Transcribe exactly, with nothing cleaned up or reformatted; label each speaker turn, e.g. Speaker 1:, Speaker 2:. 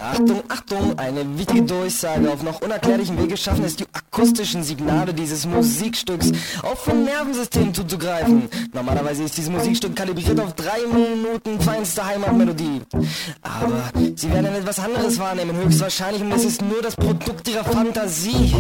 Speaker 1: Achtung, Achtung, eine wichtige Durchsage. Auf noch unerklärlichen Wege schaffen es die akustischen Signale dieses Musikstücks auf vom Nervensystem zuzugreifen. Normalerweise ist dieses Musikstück kalibriert auf drei Minuten feinste Heimatmelodie. Aber sie werden dann etwas anderes wahrnehmen, höchstwahrscheinlich, und es ist nur das Produkt ihrer Fantasie.